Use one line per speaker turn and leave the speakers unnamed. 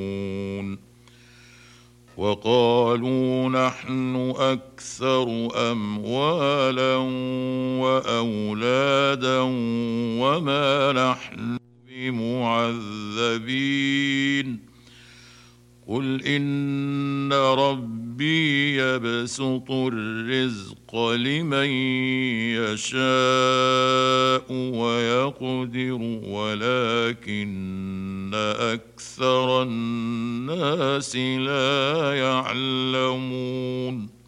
وقالوا نحن أكثر أموالا وأولادا وما نحن بمعذبين قل إن ربي يبسط الرزق لمن يشاء ويقدر ولكن أكثر الناس لا يعلمون